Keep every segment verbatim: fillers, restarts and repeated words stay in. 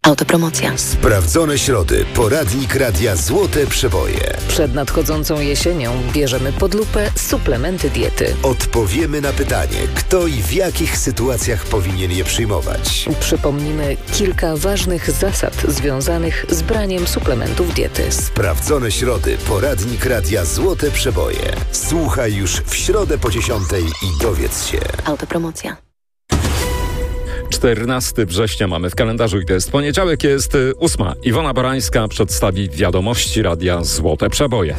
Autopromocja. Sprawdzone środy. Poradnik Radia Złote Przeboje. Przed nadchodzącą jesienią bierzemy pod lupę suplementy diety. Odpowiemy na pytanie, kto i w jakich sytuacjach powinien je przyjmować. Przypomnimy kilka ważnych zasad związanych z braniem suplementów diety. Sprawdzone środy. Poradnik Radia Złote Przeboje. Słuchaj już w środę po dziesiątej i dowiedz się. Autopromocja. czternastego września mamy w kalendarzu i to jest poniedziałek, jest ósma. Iwona Barańska przedstawi wiadomości Radia Złote Przeboje.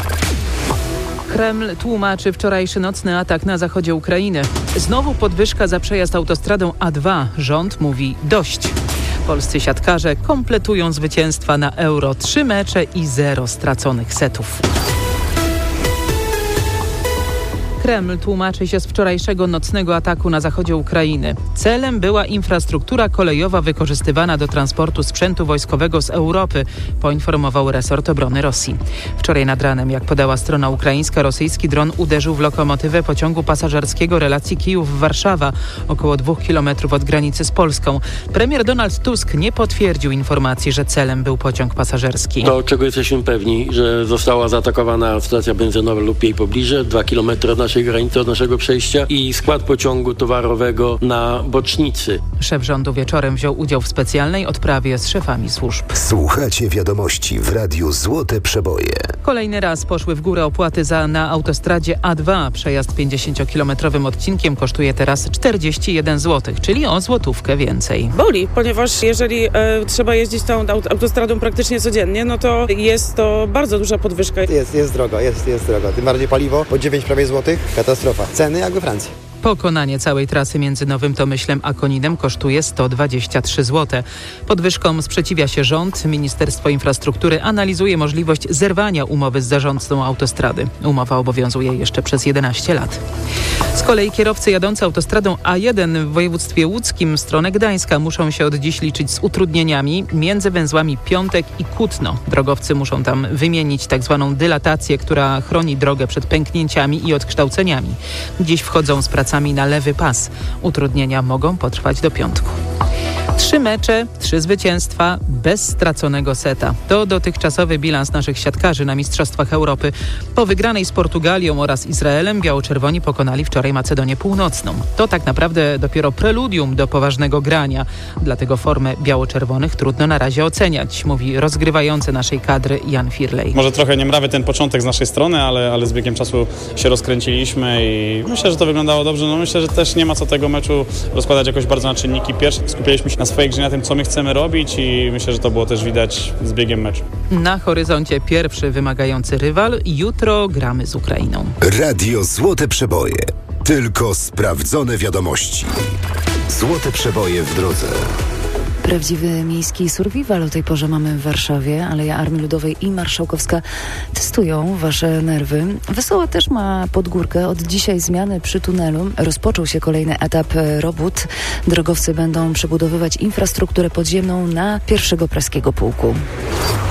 Kreml tłumaczy wczorajszy nocny atak na zachodzie Ukrainy. Znowu podwyżka za przejazd autostradą A dwa. Rząd mówi dość. Polscy siatkarze kompletują zwycięstwa na Euro. Trzy mecze i zero straconych setów. Kreml tłumaczy się z wczorajszego nocnego ataku na zachodzie Ukrainy. Celem była infrastruktura kolejowa wykorzystywana do transportu sprzętu wojskowego z Europy, poinformował resort obrony Rosji. Wczoraj nad ranem, jak podała strona ukraińska, rosyjski dron uderzył w lokomotywę pociągu pasażerskiego relacji Kijów-Warszawa, około dwóch kilometrów od granicy z Polską. Premier Donald Tusk nie potwierdził informacji, że celem był pociąg pasażerski. To, czego jesteśmy pewni, że została zaatakowana stacja benzynowa lub jej pobliże, dwa kilometry od naszej granicy, od naszego przejścia i skład pociągu towarowego na bocznicy. Szef rządu wieczorem wziął udział w specjalnej odprawie z szefami służb. Słuchacie wiadomości w Radiu Złote Przeboje. Kolejny raz poszły w górę opłaty za na autostradzie A dwa. Przejazd pięćdziesięciokilometrowym odcinkiem kosztuje teraz czterdzieści jeden złotych, czyli o złotówkę więcej. Boli, ponieważ jeżeli e, trzeba jeździć tą autostradą praktycznie codziennie, no to jest to bardzo duża podwyżka. Jest, jest drogo, jest, jest drogo. Tym bardziej paliwo po dziewięć prawie złotych. Katastrofa. Ceny jak we Francji. Pokonanie całej trasy między Nowym Tomyślem a Koninem kosztuje sto dwadzieścia trzy złote. Podwyżkom sprzeciwia się rząd. Ministerstwo Infrastruktury analizuje możliwość zerwania umowy z zarządcą autostrady. Umowa obowiązuje jeszcze przez jedenaście lat. Z kolei kierowcy jadący autostradą A jeden w województwie łódzkim w stronę Gdańska muszą się od dziś liczyć z utrudnieniami między węzłami Piątek i Kutno. Drogowcy muszą tam wymienić tak zwaną dylatację, która chroni drogę przed pęknięciami i odkształceniami. Dziś wchodzą z pracami na lewy pas. Utrudnienia mogą potrwać do piątku. Trzy mecze, trzy zwycięstwa, bez straconego seta. To dotychczasowy bilans naszych siatkarzy na Mistrzostwach Europy. Po wygranej z Portugalią oraz Izraelem biało-czerwoni pokonali wczoraj Macedonię Północną. To tak naprawdę dopiero preludium do poważnego grania. Dlatego formę biało-czerwonych trudno na razie oceniać, mówi rozgrywający naszej kadry Jan Firlej. Może trochę niemrawy ten początek z naszej strony, ale, ale z biegiem czasu się rozkręciliśmy i myślę, że to wyglądało dobrze. No myślę, że też nie ma co tego meczu rozkładać jakoś bardzo na czynniki pierwsze. Skupialiśmy się na swojej grze, na tym, co my chcemy robić i myślę, że to było też widać z biegiem meczu. Na horyzoncie pierwszy wymagający rywal. Jutro gramy z Ukrainą. Radio Złote Przeboje. Tylko sprawdzone wiadomości. Złote Przeboje w drodze. Prawdziwy miejski survival o tej porze mamy w Warszawie. Aleja Armii Ludowej i Marszałkowska testują wasze nerwy. Wesoła też ma podgórkę. Od dzisiaj zmiany przy tunelu. Rozpoczął się kolejny etap robót. Drogowcy będą przebudowywać infrastrukturę podziemną na pierwszego praskiego pułku.